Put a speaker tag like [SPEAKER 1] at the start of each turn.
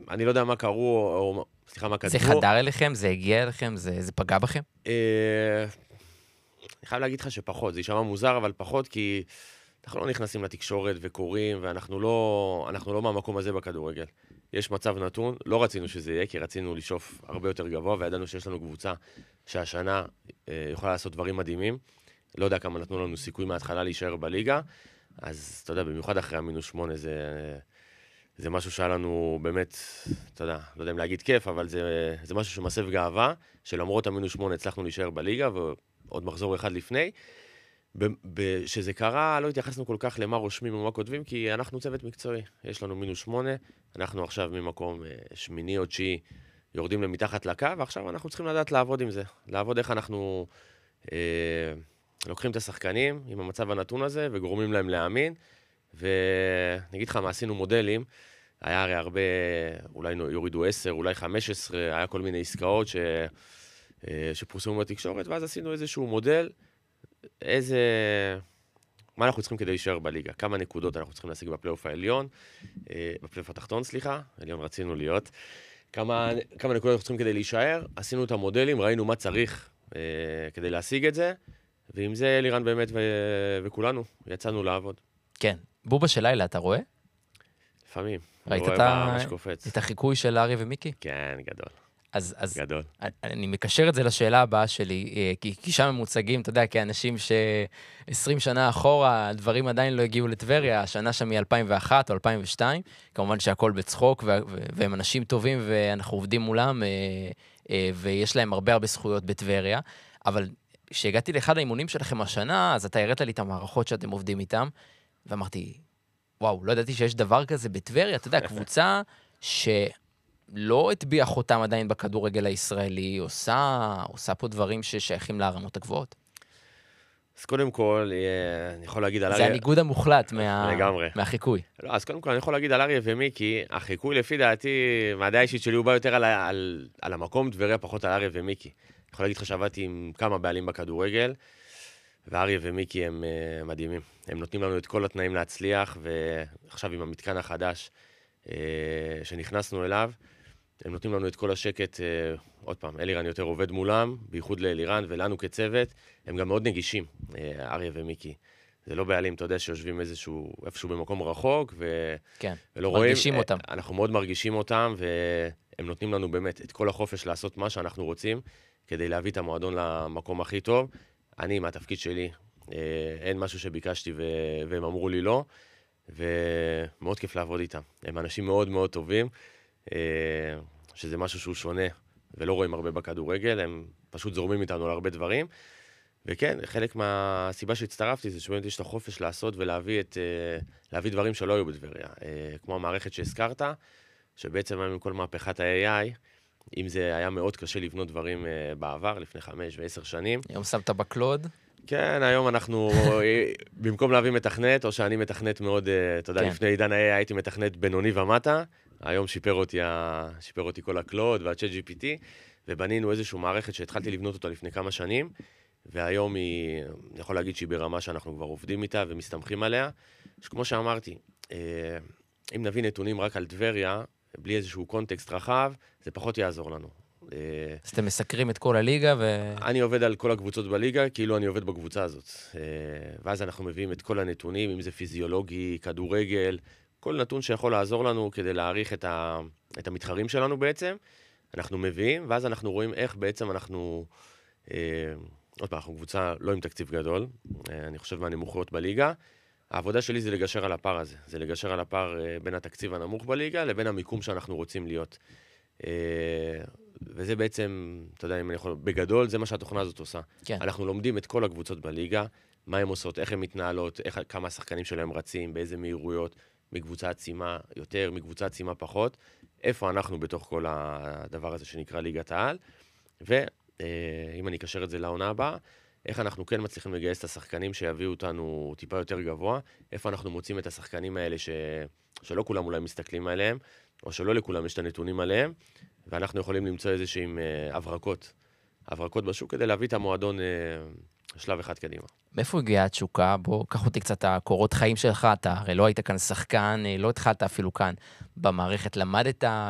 [SPEAKER 1] אני לא יודע מה קראו, או סליחה, מה כתבו.
[SPEAKER 2] זה חדר אליכם? זה הגיע אליכם? זה פגע בכם?
[SPEAKER 1] אני חייב להגיד לך שפחות, זה יישמע מוזר, אבל פחות, כי אנחנו לא נכנסים לתקשורת וקוראים, ואנחנו לא מהמקום הזה בכדורגל. יש מצב נתון, לא רצינו שזה יהיה, כי רצינו לשאוף הרבה יותר גבוה, וידענו שיש לנו קבוצה שהשנה יכולה לעשות דברים מדהימים. לא יודע כמה נתנו לנו סיכוי מההתחלה להישאר בליגה, אז אתה יודע, במיוחד אחרי -8 זה משהו שהיה לנו באמת, אתה יודע, לא יודע אם להגיד כיף, אבל זה משהו שמסב גאווה, שלמרות -8 הצלחנו להישאר בליגה, ועוד מחזור אחד לפני. שזה קרה, לא התייחסנו כל כך למה רושמים ומה כותבים, כי אנחנו צוות מקצועי. יש לנו -8, אנחנו עכשיו ממקום 8 או 9 יורדים למתחת לקו, ועכשיו אנחנו צריכים לדעת לעבוד עם זה. לעבוד איך אנחנו לוקחים את השחקנים עם המצב הנתון הזה, וגורמים להם להאמין. ונגיד לך, מה עשינו מודלים, היה הרי הרבה, אולי יורידו 10, אולי 15, היה כל מיני עסקאות שפורסמו בתקשורת, ואז עשינו איזשהו מודל, מה אנחנו צריכים כדי להישאר בליגה, כמה נקודות אנחנו צריכים להשיג בפלייאוף העליון, בפלייאוף התחתון, סליחה, עליון רצינו להיות, כמה נקודות אנחנו צריכים כדי להישאר, עשינו את המודלים, ראינו מה צריך כדי להשיג את זה, ועם זה אלירן באמת וכולנו יצאנו לעבוד.
[SPEAKER 2] כן. בובה של לילה, אתה רואה?
[SPEAKER 1] לפעמים.
[SPEAKER 2] ראית את החיקוי של ארי ומיקי?
[SPEAKER 1] כן, גדול.
[SPEAKER 2] אז
[SPEAKER 1] גדול.
[SPEAKER 2] אני מקשר את זה לשאלה הבאה שלי, כי שם הם מוצגים, אתה יודע, כאנשים ש20 שנה אחורה, הדברים עדיין לא הגיעו לטבריה, השנה שם מ-2001 או 2002, כמובן שהכל בצחוק, והם אנשים טובים, ואנחנו עובדים מולם, ויש להם הרבה זכויות בטבריה, אבל כשהגעתי לאחד האימונים שלכם השנה, אז אתה הראת לי את המערכות שאתם עובדים איתם, ואמרתי, וואו, לא ידעתי שיש דבר כזה בטבריה, אתה יודע, קבוצה שלא הטביעה חותם עדיין בכדורגל הישראלי, עושה פה דברים ששייכים להרמות הגבוהות.
[SPEAKER 1] אז קודם כל, אני יכול להגיד על
[SPEAKER 2] זה הניגוד המוחלט מהחיקוי.
[SPEAKER 1] לא, אז קודם כל, אני יכול להגיד על אריה ומיקי, החיקוי לפי דעתי, מהדעה האישית שלי, הוא בא יותר על המקום טבריה, פחות על אריה ומיקי. אני יכול להגיד לך שעבדתי עם כמה בעלים בכדורגל, ואריה ומיקי הם מדהימים. הם נותנים לנו את כל התנאים להצליח, ועכשיו עם המתקן החדש שנכנסנו אליו, הם נותנים לנו את כל השקט, עוד פעם, אלירן יותר עובד מולם, בייחוד לאלירן ולנו כצוות, הם גם מאוד נגישים, אריה ומיקי. זה לא בעלים, אתה יודע, שיושבים איפשהו במקום רחוק,
[SPEAKER 2] כן,
[SPEAKER 1] ולא רואים.
[SPEAKER 2] מרגישים אותם.
[SPEAKER 1] אנחנו מאוד מרגישים אותם, והם נותנים לנו באמת את כל החופש לעשות מה שאנחנו רוצים, כדי להביא את המועדון למקום הכי טוב. אני, מהתפקיד שלי, אין משהו שביקשתי והם אמרו לי לא, ומאוד כיף לעבוד איתם. הם אנשים מאוד מאוד טובים, שזה משהו שהוא שונה, ולא רואים הרבה בכדורגל, הם פשוט זורמים איתנו על הרבה דברים. וכן, חלק מהסיבה שהצטרפתי זה שבאמת יש את החופש לעשות ולהביא דברים שלא היו בטבריה. כמו המערכת שהזכרת, שבעצם עם כל מהפכת ה-AI, אם זה היה מאוד קשה לבנות דברים בעבר, לפני 5 ו10 שנים.
[SPEAKER 2] היום שמת בקלוד?
[SPEAKER 1] כן, היום אנחנו, במקום להביא מתכנת, או שאני מתכנת מאוד, אתה יודע, לפני עידן ה-AI הייתי מתכנת בינוני ומטה, היום שיפר אותי כל הקלוד והצ'אט GPT, ובנינו איזושהי מערכת שהתחלתי לבנות אותה לפני כמה שנים, והיום אני יכול להגיד שהיא ברמה שאנחנו כבר עובדים איתה ומסתמכים עליה, שכמו שאמרתי, אם נביא נתונים רק על טבריה, בלי איזשהו קונטקסט רחב, זה פחות יעזור לנו.
[SPEAKER 2] אז אתם מסקרים את כל הליגה
[SPEAKER 1] אני עובד על כל הקבוצות בליגה, כאילו אני עובד בקבוצה הזאת. ואז אנחנו מביאים את כל הנתונים, אם זה פיזיולוגי, כדורגל, כל נתון שיכול לעזור לנו כדי להעריך את המתחרים שלנו בעצם. אנחנו מביאים, ואז אנחנו רואים איך בעצם אנחנו... עוד פעם, אנחנו קבוצה לא עם תקציב גדול, אני חושב מהנמוכות בליגה. העבודה שלי זה לגשר על הפער הזה, זה לגשר על הפער בין התקציב הנמוך בליגה לבין המיקום שאנחנו רוצים להיות. וזה בעצם, אתה יודע, אם אני יכול, בגדול, זה מה שהתוכנה הזאת עושה.
[SPEAKER 2] כן.
[SPEAKER 1] אנחנו לומדים את כל הקבוצות בליגה, מה הן עושות, איך הן מתנהלות, כמה השחקנים שלהם רצים, באיזה מהירויות, מקבוצה עצימה יותר, מקבוצה עצימה פחות, איפה אנחנו בתוך כל הדבר הזה שנקרא ליגת העל, ואם אני אקשר את זה לעונה הבאה, איך אנחנו כן מצליחים לגייס את השחקנים שיביאו אותנו טיפה יותר גבוה, איפה אנחנו מוצאים את השחקנים האלה שלא כולם אולי מסתכלים עליהם, או שלא לכולם יש את הנתונים עליהם, ואנחנו יכולים למצוא איזשהם הברקות בשוק כדי להביא את המועדון שלב אחד קדימה.
[SPEAKER 2] מאיפה הגיעה התשוקה? בוא, קח אותי קצת הקורות חיים שלך, אתה הרי לא היית כאן שחקן, לא התחלת אפילו כאן במערכת, למדת